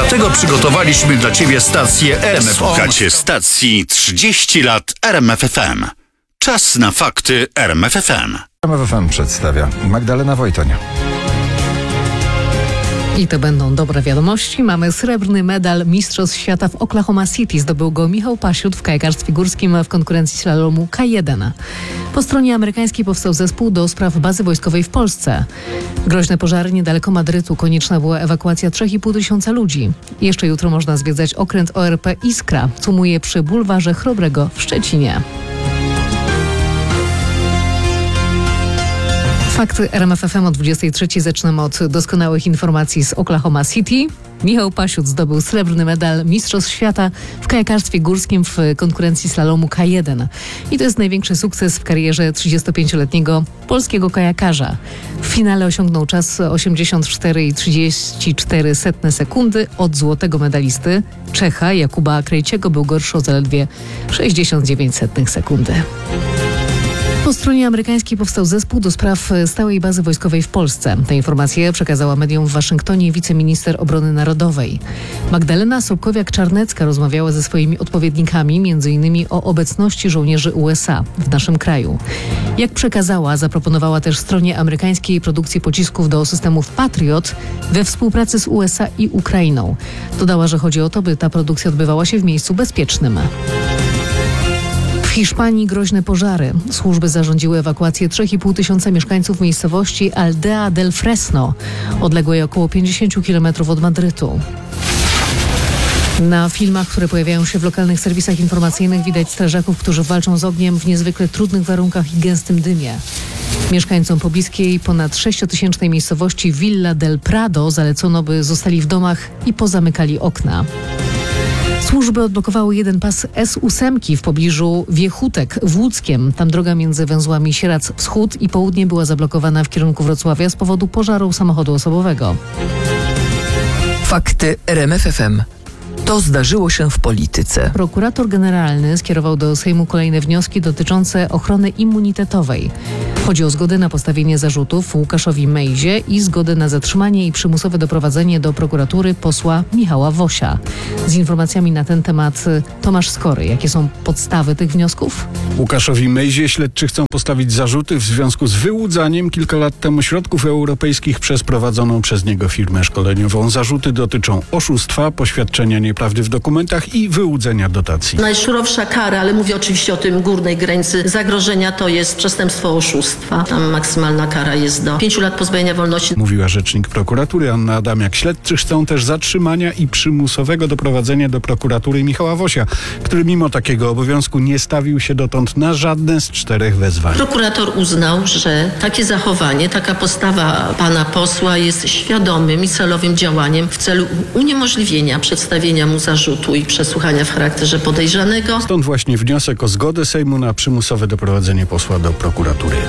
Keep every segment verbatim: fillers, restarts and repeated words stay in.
Dlatego przygotowaliśmy dla Ciebie stację R M F. Słuchacie stacji trzydzieści lat R M F F M. Czas na fakty R M F F M. R M F F M przedstawia Magdalena Wojtoń. I to będą dobre wiadomości. Mamy srebrny medal Mistrzostw Świata w Oklahoma City. Zdobył go Michał Pasiut w kajakarstwie górskim w konkurencji slalomu K jeden. Po stronie amerykańskiej powstał zespół do spraw bazy wojskowej w Polsce. Groźne pożary niedaleko Madrytu. Konieczna była ewakuacja trzy i pół tysiąca ludzi. Jeszcze jutro można zwiedzać okręt O R P Iskra. Cumuje przy bulwarze Chrobrego w Szczecinie. Fakty R M F F M o dwudziestej trzeciej. Zaczynamy od doskonałych informacji z Oklahoma City. Michał Pasiut zdobył srebrny medal Mistrzostw Świata w kajakarstwie górskim w konkurencji slalomu K jeden. I to jest największy sukces w karierze trzydziestopięcioletniego polskiego kajakarza. W finale osiągnął czas osiemdziesiąt cztery i trzydzieści cztery setne sekundy od złotego medalisty. Czecha Jakuba Krejciego był gorszy o zaledwie sześćdziesiąt dziewięć setnych sekundy. Po stronie amerykańskiej powstał zespół do spraw stałej bazy wojskowej w Polsce. Te informacje przekazała mediom w Waszyngtonie wiceminister obrony narodowej. Magdalena Sobkowiak-Czarnecka rozmawiała ze swoimi odpowiednikami między innymi o obecności żołnierzy U S A w naszym kraju. Jak przekazała, zaproponowała też stronie amerykańskiej produkcji pocisków do systemów Patriot we współpracy z U S A i Ukrainą. Dodała, że chodzi o to, by ta produkcja odbywała się w miejscu bezpiecznym. W Hiszpanii groźne pożary. Służby zarządziły ewakuację trzy i pół tysiąca mieszkańców miejscowości Aldea del Fresno, odległej około pięćdziesiąt kilometrów od Madrytu. Na filmach, które pojawiają się w lokalnych serwisach informacyjnych, widać strażaków, którzy walczą z ogniem w niezwykle trudnych warunkach i gęstym dymie. Mieszkańcom pobliskiej ponad sześciotysięcznej miejscowości Villa del Prado zalecono, by zostali w domach i pozamykali okna. Służby odblokowały jeden pas S osiem w pobliżu Wiechutek w Łódzkiem. Tam droga między węzłami Sieradz Wschód i Południe była zablokowana w kierunku Wrocławia z powodu pożaru samochodu osobowego. Fakty R M F F M. To zdarzyło się w polityce. Prokurator generalny skierował do Sejmu kolejne wnioski dotyczące ochrony immunitetowej. Chodzi o zgodę na postawienie zarzutów Łukaszowi Mejzie i zgodę na zatrzymanie i przymusowe doprowadzenie do prokuratury posła Michała Wosia. Z informacjami na ten temat Tomasz Skory. Jakie są podstawy tych wniosków? Łukaszowi Mejzie śledczy chcą postawić zarzuty w związku z wyłudzaniem kilka lat temu środków europejskich przez prowadzoną przez niego firmę szkoleniową. Zarzuty dotyczą oszustwa, poświadczenia nieprawdy w dokumentach i wyłudzenia dotacji. Najsurowsza kara, ale mówię oczywiście o tym górnej granicy zagrożenia, to jest przestępstwo oszustwa. Tam maksymalna kara jest do pięciu lat pozbawienia wolności. Mówiła rzecznik prokuratury Anna Adamiak. Śledczy chcą też zatrzymania i przymusowego doprowadzenia do prokuratury Michała Wosia, który mimo takiego obowiązku nie stawił się dotąd na żadne z czterech wezwań. Prokurator uznał, że takie zachowanie, taka postawa pana posła jest świadomym i celowym działaniem w celu uniemożliwienia przedstawienia mu zarzutu i przesłuchania w charakterze podejrzanego. Stąd właśnie wniosek o zgodę Sejmu na przymusowe doprowadzenie posła do prokuratury.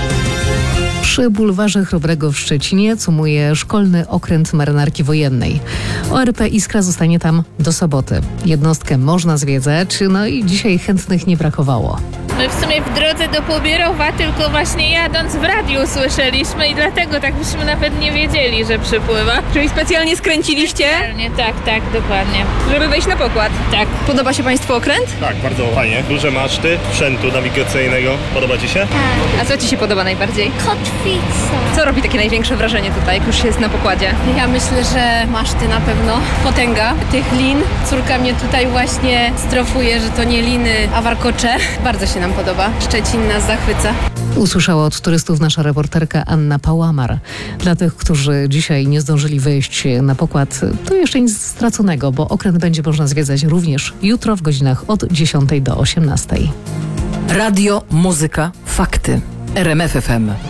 Przy bulwarze Chrobrego w Szczecinie cumuje szkolny okręt marynarki wojennej. O R P Iskra zostanie tam do soboty. Jednostkę można zwiedzać, no i dzisiaj chętnych nie brakowało. My w sumie w drodze do Pobierowa, tylko właśnie jadąc w radiu słyszeliśmy i dlatego tak byśmy nawet nie wiedzieli, że przypływa. Czyli specjalnie skręciliście? Specjalnie, tak, tak, dokładnie. Żeby wejść na pokład? Tak. Podoba się Państwu okręt? Tak, bardzo fajnie. Duże maszty, sprzętu nawigacyjnego. Podoba Ci się? A co Ci się podoba najbardziej? Kotwica. Co robi takie największe wrażenie tutaj, jak już się jest na pokładzie? Ja myślę, że maszty na pewno. Potęga tych lin. Córka mnie tutaj właśnie strofuje, że to nie liny, a warkocze. Bardzo się nam podoba. Szczecin nas zachwyca. Usłyszała od turystów nasza reporterka Anna Pałamar. Dla tych, którzy dzisiaj nie zdążyli wyjść na pokład, to jeszcze nic straconego, bo okręt będzie można zwiedzać również jutro w godzinach od dziesiątej do osiemnastej. Radio, muzyka, fakty. R M F F M.